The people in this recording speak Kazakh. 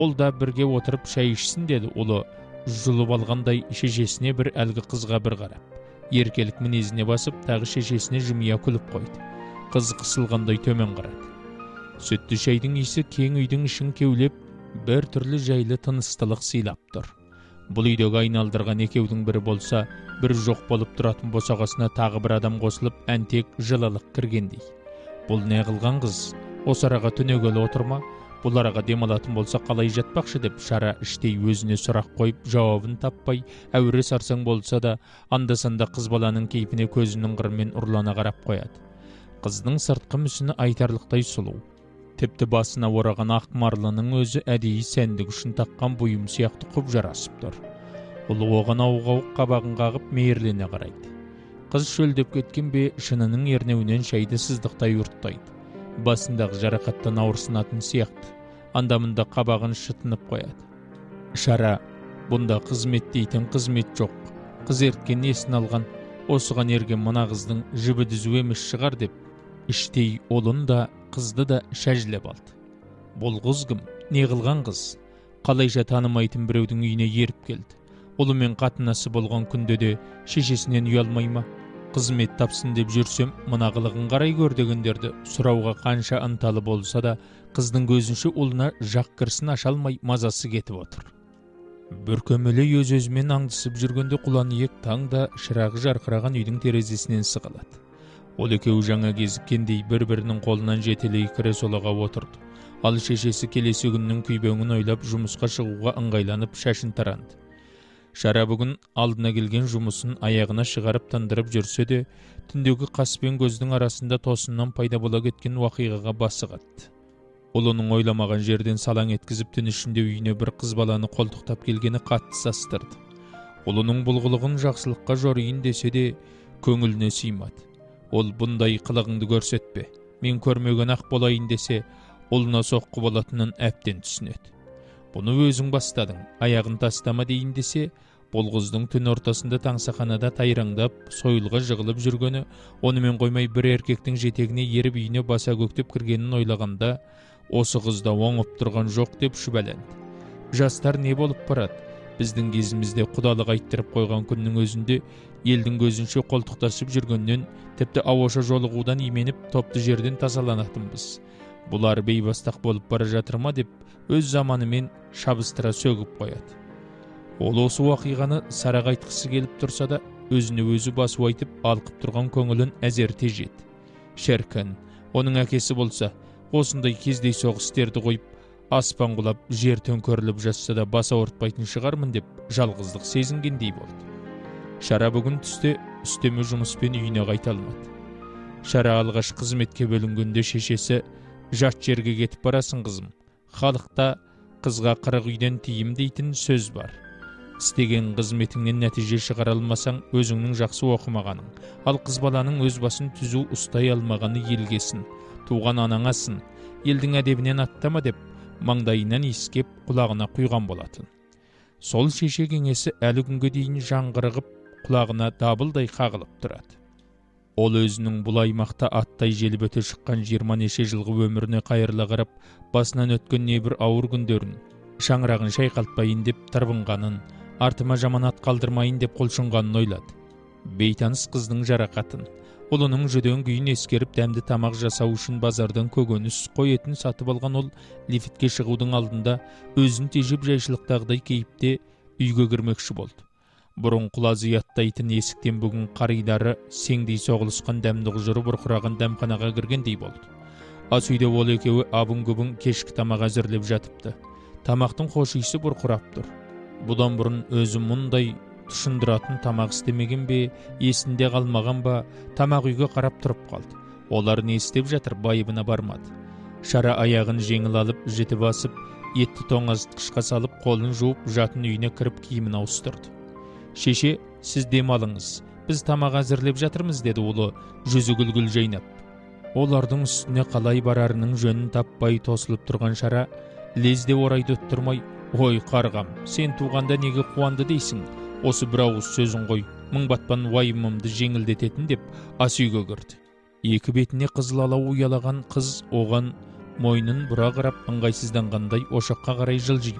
Ол да бірге отырып шай ішсін деді ұлы, жұлып алғандай шешесіне бір әлгі қызға бір қарап. Еркелік мінезіне басып, тағы шешесіне жымия күліп қойды. Қыз қысылғандай төмен қарады. Сүтті шайдың иісі кең үйдің ішін кеулеп, бір түрлі жайлы тыныстылық сыйлап тұр. Бұл үйдегі айналдырған екеудің бірі болса, бір жоқ болып тұратын босағасына тағы бір адам қосылып, әнтек жылылық кіргендей. Бұл не қылған қыз? Осы араға түнегелі отырма? Бұл араға демалатын болса қалай жатпақшы деп Шара іштей өзіне сұрақ қойып, жауабын таппай, әуре сарсаң болса да, анда-санда қыз баланың кейпіне көзінің қырымен ұрлана қарап қояды. Қыздың сыртқы мүсіні айтарлықтай сұлу. Тіпті басына ораған ақ марлының өзі әдейі сәндік үшін таққан бұйым сияқты құп жарасып тұр. Ұлы оған ауық-ауық қабағын қағып мейірлене қарайды. Қыз шөлдеп кеткен бе, шынының ернеуінен шайды сыздықтай ұрттайды. Басындағы жарақаттан ауырсынатын сияқты, андамында қабағын шытынып қояды. Шара, бұнда қызмет дейтін қызмет жоқ. Қыз ерткен несін алған, осыған ерген мына қыздың жібі дүзу емес шығар деп, іштей олын да, қызды да шәжілеп алды. Бұл қыз кім? Не қылған қыз? Қалайша танымайтын біреудің үйіне еріп келді. Ұлымен қатынасы болған күнде де шешесінен ұялмай ма? Қызмет тапсын деп жүрсем, мына қылығын қарай көр дегендерді сұрауға қанша ынталы болса да, қыздың көзінше ұлына жақ кірсін аша алмай мазасы кетіп отыр. Бүркемелі өз-өзімен аңдысып жүргенде Құланиек таңда шырағы жарқыраған үйдің терезесінен сығалады. Ол екеуі жаңа кезіккендей бір-бірінің қолынан жетелей кіре солаға отырды. Ал шешесі келесі күннің күйбеңін ойлап жұмысқа шығуға ыңғайланып шашын таранды. Шара бүгін алдына келген жұмысын аяғына шығарып тындырып жүрсе де, түндегі қас пен көздің арасында тосыннан пайда бола кеткен уақиғаға басы қатты. Ұлының ойламаған жерден салаң еткізіп түн ішінде үйіне бір қыз баланы қолтықтап келгені қатты састырды. Ұлының бұл қылығын жақсылыққа жорайын десе де, көңіліне сыймады. Ол бұндай қылығыңды көрсетпе, мен көрмеген ақ болайын десе, ұлына соққы болатынын әптен түсінеді. Бұны өзің бастадың, аяғын тастама дейін десе, бұл қыздың түн ортасында таңсақанада тайраңдап, сойылға жығылып жүргені, онымен қоймай бір еркектің жетегіне еріп үйіне баса көктеп кіргенін ойлағанда, осы қызда оңып тұрған жоқ деп шүбәленді. Жастар не болып барады? Біздің кезімізде құдалық айттырып қойған күннің өзінде елдің көзінше қолтықтасып жүргеннен, тіпті ауаша жолығудан именіп топты жерден тазаланатынбыз. Бұлар бейбастақ болып бара жатыр ма деп өз заманымен шабыстыра сөгіп қояды. Ол осы уақиғаны сараға айтқысы келіп тұрса да, өзіне өзі басу айтып алқып тұрған көңілін әзер тежеді. Шіркін, оның әкесі болса, осындай кездей соғыстерді қойып, аспан құлап, жер төңкеріліп жатса да баса ауыртпайтын шығармын деп жалғыздық сезінгендей болды. Шара бүгін түсте үстеме жұмыспен үйіне қайта алмады. Шара алғаш қызметке бөлінгенде шешесі, жат жерге кетіп барасың қызым. Халықта қызға қырық үйден тиім дейтін сөз бар. Істеген қызметіңнен нәтиже шығара алмасаң, өзіңнің жақсы оқымағаның, ал қыз баланың өз басын түзу ұстай алмағаны елгесін, туған анаңасын, елдің әдебінен аттама деп, маңдайынан иіскеп құлағына құйған болатын. Сол шеше кеңесі әлі күнге дейін жаңғырығып, құлағына дабылдай қағылып тұрады. Ол өзінің бұл аймақта аттай желіп өте шыққан 20 неше жылғы өміріне қайырыла қарап, басынан өткен небір ауыр күндерін, шаңырағын шайқалтпайын деп тырбынғанын, артыма жаманат қалдырмайын деп құлшынғанын ойлады. Бейтаныс қыздың жарақатын, ұлының жүдең күйін ескеріп дәмді тамақ жасау үшін базардан көкөніс, қой етін сатып алған ол лифтке шығудың алдында өзін тежеп жайшылықтағыдай кейіпте үйге кірмекші болды. Бұрын құлазы аттайтын есіктен бүгін қаридары сеңдей соғылысқан дәмді құжыры бұрқыраған дәмханаға кіргендей болды. Ас үйде ол екеуі абын-күбін кешкі тамақ әзірлеп жатыпты. Тамақтың хош иісі бұрқырап тұр. Бұдан бұрын өзі мұндай тұшындыратын тамақ істемеген бе, есінде қалмаған ба, тамақ үйге қарап тұрып қалды. Олар не істеп жатыр, байыбына бармады. Шара аяғын жеңіл алып, жіті басып, етті тоңазытқышқа салып, қолын жуып, жатын үйіне кіріп киімін ауыстырды. Шеше, сіз демалыңыз, біз тамақ әзірлеп жатырмыз, деді ұлы, жүзі күлгіл жайнап. Олардың үстіне қалай барарының жөнін таппай тосылып тұрған Шара, лезде орайды өттірмай, ой қарғам, сен туғанда неге қуанды дейсің, осы бір ауыз сөзін қой, мың батпан уайымымды жеңілдететін деп ас үйге кірді. Екі бетіне қызыл алау ұялаған қыз оған мойнын бура қарап ыңғайсызданғандай ошаққа қарай жылжи